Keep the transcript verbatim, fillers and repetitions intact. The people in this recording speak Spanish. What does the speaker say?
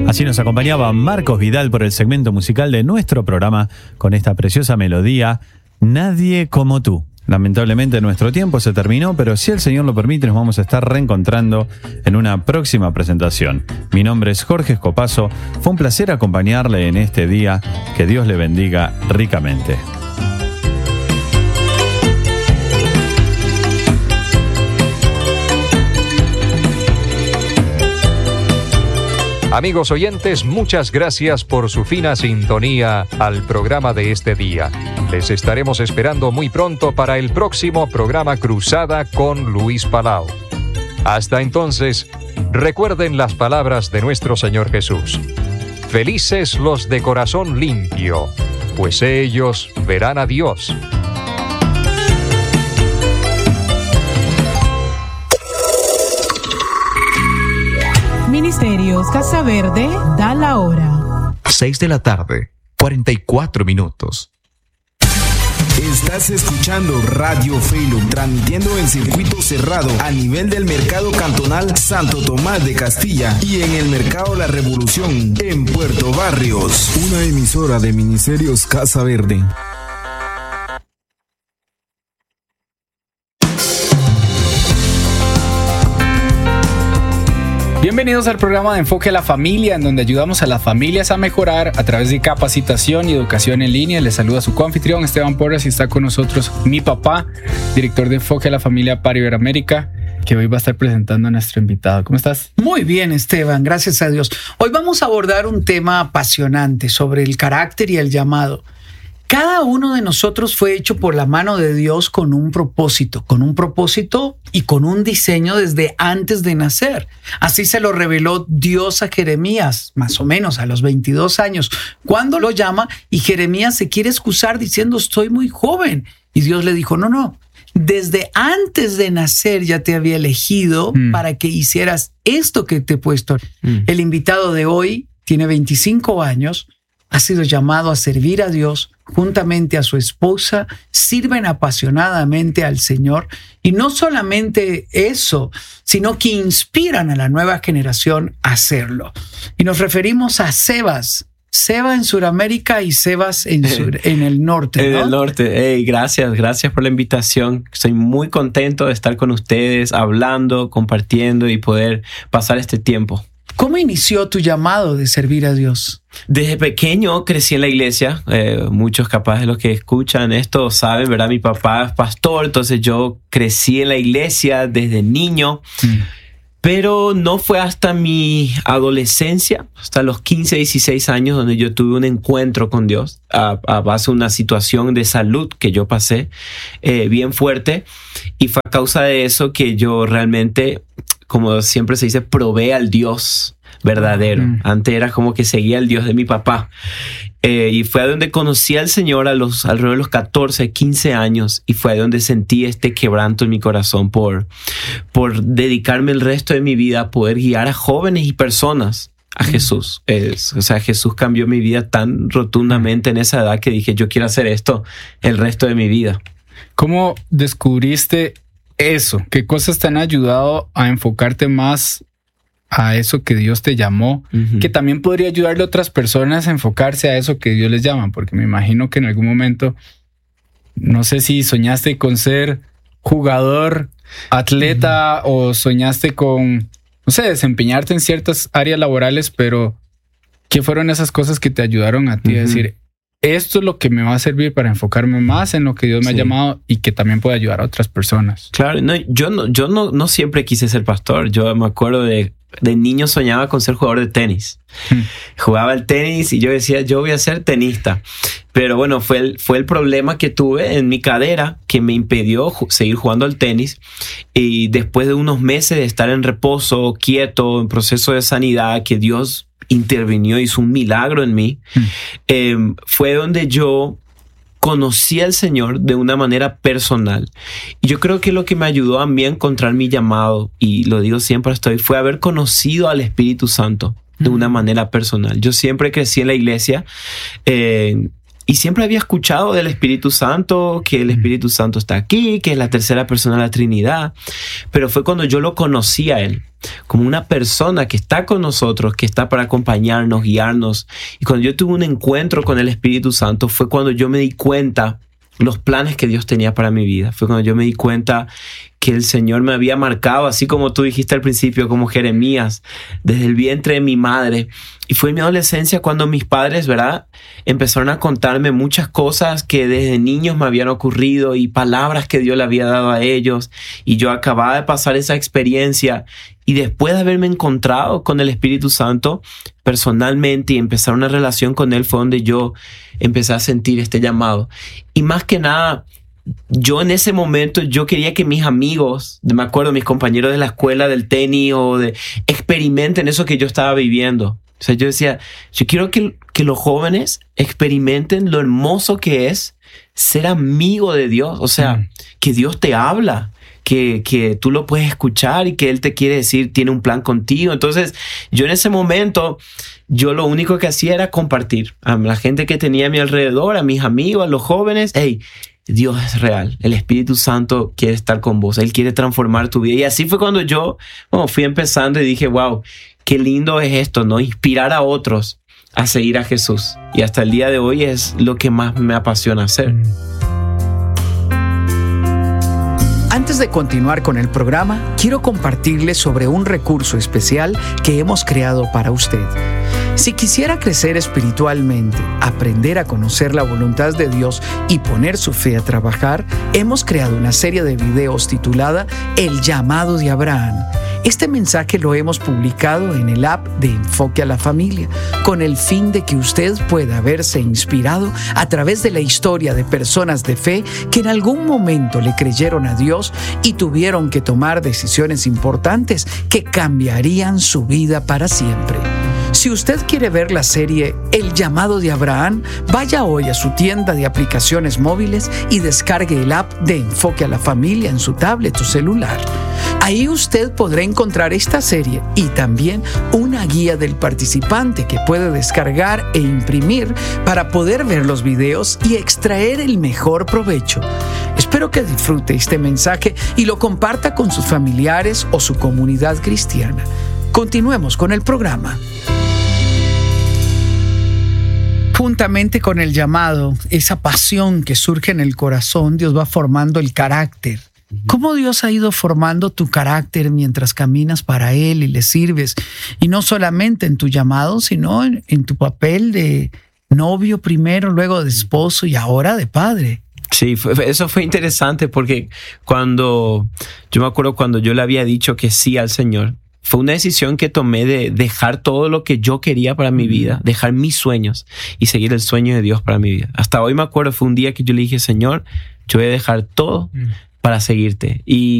Así nos acompañaba Marcos Vidal por el segmento musical de nuestro programa con esta preciosa melodía, Nadie como tú. Lamentablemente nuestro tiempo se terminó, pero si el Señor lo permite nos vamos a estar reencontrando en una próxima presentación. Mi nombre es Jorge Escopazo, fue un placer acompañarle en este día, que Dios le bendiga ricamente. Amigos oyentes, muchas gracias por su fina sintonía al programa de este día. Les estaremos esperando muy pronto para el próximo programa Cruzada con Luis Palau. Hasta entonces, recuerden las palabras de nuestro Señor Jesús. Felices los de corazón limpio, pues ellos verán a Dios. Ministerios Casa Verde da la hora. seis de la tarde, cuarenta y cuatro minutos. Estás escuchando Radio Felum, transmitiendo en circuito cerrado a nivel del Mercado Cantonal Santo Tomás de Castilla y en el Mercado La Revolución en Puerto Barrios. Una emisora de Ministerios Casa Verde. Bienvenidos al programa de Enfoque a la Familia, en donde ayudamos a las familias a mejorar a través de capacitación y educación en línea. Les saluda su coanfitrión Esteban Porras y está con nosotros mi papá, director de Enfoque a la Familia para Iberoamérica, que hoy va a estar presentando a nuestro invitado. ¿Cómo estás? Muy bien, Esteban, gracias a Dios. Hoy vamos a abordar un tema apasionante sobre el carácter y el llamado. Cada uno de nosotros fue hecho por la mano de Dios con un propósito, con un propósito y con un diseño desde antes de nacer. Así se lo reveló Dios a Jeremías, más o menos a los veintidós años, cuando lo llama y Jeremías se quiere excusar diciendo estoy muy joven. Y Dios le dijo, no, no, desde antes de nacer ya te había elegido mm. para que hicieras esto que te he puesto. Mm. El invitado de hoy tiene veinticinco años, ha sido llamado a servir a Dios juntamente a su esposa, sirven apasionadamente al Señor y no solamente eso, sino que inspiran a la nueva generación a hacerlo. Y nos referimos a Sebas. Seba en Sudamérica y Sebas en, sur, en el norte, ¿no? En el norte. Hey, gracias, gracias por la invitación. Estoy muy contento de estar con ustedes, hablando, compartiendo y poder pasar este tiempo. ¿Cómo inició tu llamado de servir a Dios? Desde pequeño crecí en la iglesia. Eh, muchos capaz de los que escuchan esto saben, ¿verdad? Mi papá es pastor, entonces yo crecí en la iglesia desde niño. Mm. Pero no fue hasta mi adolescencia, hasta los quince, dieciséis años, donde yo tuve un encuentro con Dios a, a base de una situación de salud que yo pasé eh, bien fuerte. Y fue a causa de eso que yo realmente, como siempre se dice, probé al Dios verdadero. Mm. Antes era como que seguía al Dios de mi papá. Eh, y fue a donde conocí al Señor a los, alrededor de los catorce, quince años. Y fue a donde sentí este quebranto en mi corazón por, por dedicarme el resto de mi vida a poder guiar a jóvenes y personas a mm. Jesús. Es, o sea, Jesús cambió mi vida tan rotundamente en esa edad que dije, yo quiero hacer esto el resto de mi vida. ¿Cómo descubriste eso? ¿Qué cosas te han ayudado a enfocarte más a eso que Dios te llamó? Uh-huh. Que también podría ayudarle a otras personas a enfocarse a eso que Dios les llama, porque me imagino que en algún momento, no sé si soñaste con ser jugador, atleta, uh-huh. o soñaste con, no sé, desempeñarte en ciertas áreas laborales, pero ¿qué fueron esas cosas que te ayudaron a ti uh-huh. a decir, esto es lo que me va a servir para enfocarme más en lo que Dios me sí. ha llamado y que también puede ayudar a otras personas? Claro, no, yo, no, yo no, no siempre quise ser pastor. Yo me acuerdo de, de niño soñaba con ser jugador de tenis. Hmm. Jugaba el tenis y yo decía, yo voy a ser tenista. Pero bueno, fue el, fue el problema que tuve en mi cadera que me impidió ju- seguir jugando al tenis. Y después de unos meses de estar en reposo, quieto, en proceso de sanidad, que Dios intervinió, hizo un milagro en mí, mm. eh, fue donde yo conocí al Señor de una manera personal. Y yo creo que lo que me ayudó a mí a encontrar mi llamado, y lo digo siempre hasta hoy, fue haber conocido al Espíritu Santo de mm. una manera personal. Yo siempre crecí en la iglesia, eh, Y siempre había escuchado del Espíritu Santo, que el Espíritu Santo está aquí, que es la tercera persona de la Trinidad. Pero fue cuando yo lo conocí a Él, como una persona que está con nosotros, que está para acompañarnos, guiarnos. Y cuando yo tuve un encuentro con el Espíritu Santo, fue cuando yo me di cuenta los planes que Dios tenía para mi vida. Fue cuando yo me di cuenta que el Señor me había marcado, así como tú dijiste al principio, como Jeremías, desde el vientre de mi madre. Y fue en mi adolescencia cuando mis padres, ¿verdad?, empezaron a contarme muchas cosas que desde niños me habían ocurrido y palabras que Dios le había dado a ellos. Y yo acababa de pasar esa experiencia. Y después de haberme encontrado con el Espíritu Santo personalmente y empezar una relación con Él, fue donde yo empecé a sentir este llamado. Y más que nada, yo en ese momento, yo quería que mis amigos, me acuerdo, mis compañeros de la escuela, del tenis o de, experimenten eso que yo estaba viviendo. O sea, yo decía, yo quiero que, que los jóvenes experimenten lo hermoso que es ser amigo de Dios. O sea, mm. que Dios te habla, que, que tú lo puedes escuchar y que Él te quiere decir, tiene un plan contigo. Entonces, yo en ese momento, yo lo único que hacía era compartir a la gente que tenía a mi alrededor, a mis amigos, a los jóvenes. Hey, Dios es real. El Espíritu Santo quiere estar con vos. Él quiere transformar tu vida. Y así fue cuando yo bueno, fui empezando y dije, wow, qué lindo es esto, ¿no? Inspirar a otros a seguir a Jesús. Y hasta el día de hoy es lo que más me apasiona hacer. Antes de continuar con el programa, quiero compartirles sobre un recurso especial que hemos creado para usted. Si quisiera crecer espiritualmente, aprender a conocer la voluntad de Dios y poner su fe a trabajar, hemos creado una serie de videos titulada El llamado de Abraham. Este mensaje lo hemos publicado en el app de Enfoque a la Familia, con el fin de que usted pueda verse inspirado a través de la historia de personas de fe que en algún momento le creyeron a Dios y tuvieron que tomar decisiones importantes que cambiarían su vida para siempre. Si usted quiere ver la serie El llamado de Abraham, vaya hoy a su tienda de aplicaciones móviles y descargue el app de Enfoque a la Familia en su tablet o celular. Ahí usted podrá encontrar esta serie y también una guía del participante que puede descargar e imprimir para poder ver los videos y extraer el mejor provecho. Espero que disfrute este mensaje y lo comparta con sus familiares o su comunidad cristiana. Continuemos con el programa. Juntamente con el llamado, esa pasión que surge en el corazón, Dios va formando el carácter. ¿Cómo Dios ha ido formando tu carácter mientras caminas para Él y le sirves? Y no solamente en tu llamado, sino en, en tu papel de novio primero, luego de esposo y ahora de padre. Sí, eso fue interesante porque cuando, yo me acuerdo cuando yo le había dicho que sí al Señor, fue una decisión que tomé de dejar todo lo que yo quería para mi vida, dejar mis sueños y seguir el sueño de Dios para mi vida. Hasta hoy me acuerdo, fue un día que yo le dije, Señor, yo voy a dejar todo para seguirte. Y